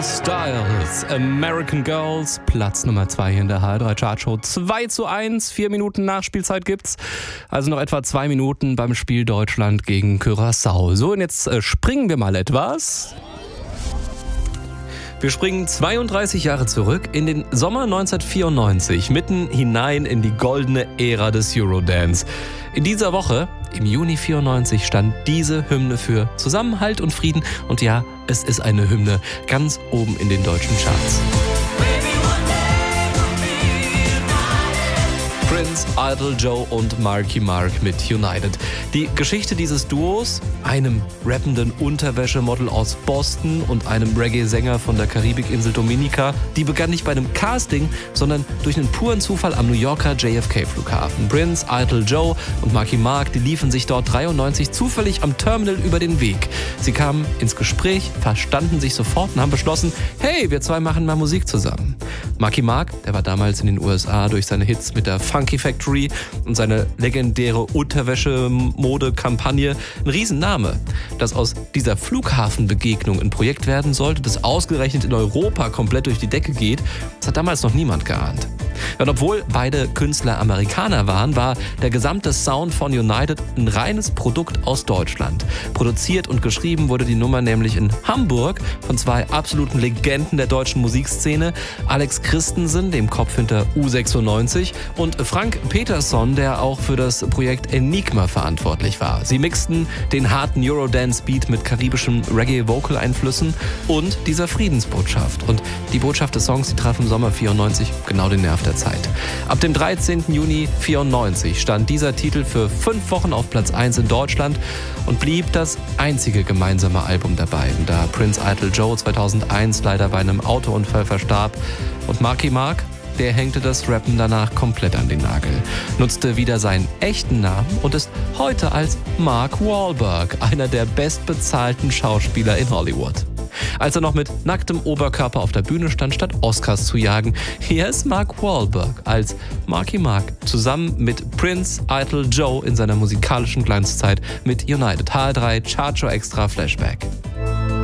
Styles, American Girls, Platz Nummer 2 in der HR3 Chartshow. 2:1, 4 Minuten Nachspielzeit gibt's. Also noch etwa 2 Minuten beim Spiel Deutschland gegen Curaçao. So, und jetzt springen wir mal etwas. Wir springen 32 Jahre zurück in den Sommer 1994, mitten hinein in die goldene Ära des Eurodance. In dieser Woche, im Juni 94, stand diese Hymne für Zusammenhalt und Frieden. Und ja, es ist eine Hymne ganz oben in den deutschen Charts. Prince, Idol Joe und Marky Mark mit United. Die Geschichte dieses Duos, einem rappenden Unterwäschemodel aus Boston und einem Reggae-Sänger von der Karibikinsel Dominica, die begann nicht bei einem Casting, sondern durch einen puren Zufall am New Yorker JFK-Flughafen. Prince, Idol Joe und Marky Mark, die liefen sich dort 93 zufällig am Terminal über den Weg. Sie kamen ins Gespräch, verstanden sich sofort und haben beschlossen, hey, wir zwei machen mal Musik zusammen. Marky Mark, der war damals in den USA durch seine Hits mit der Funky Factory und seine legendäre Unterwäsche-Mode-Kampagne ein Riesenname. Dass aus dieser Flughafenbegegnung ein Projekt werden sollte, das ausgerechnet in Europa komplett durch die Decke geht, das hat damals noch niemand geahnt. Und obwohl beide Künstler Amerikaner waren, war der gesamte Sound von United ein reines Produkt aus Deutschland. Produziert und geschrieben wurde die Nummer nämlich in Hamburg von 2 absoluten Legenden der deutschen Musikszene, Alex Christensen, dem Kopf hinter U96, und Frank Peterson, der auch für das Projekt Enigma verantwortlich war. Sie mixten den harten Eurodance-Beat mit karibischen Reggae-Vocal-Einflüssen und dieser Friedensbotschaft. Und die Botschaft des Songs, die traf im Sommer 94 genau den Nerv der Zeit. Ab dem 13. Juni 94 stand dieser Titel für 5 Wochen auf Platz 1 in Deutschland und blieb das einzige gemeinsame Album der beiden, da Prince Idol Joe 2001 leider bei einem Autounfall verstarb und Marky Mark, der hängte das Rappen danach komplett an den Nagel, nutzte wieder seinen echten Namen und ist heute als Mark Wahlberg einer der bestbezahlten Schauspieler in Hollywood. Als er noch mit nacktem Oberkörper auf der Bühne stand, statt Oscars zu jagen, hier ist Mark Wahlberg als Marky Mark zusammen mit Prince, Idol Joe in seiner musikalischen Glanzzeit mit United. HR3 Chartshow Extra Flashback.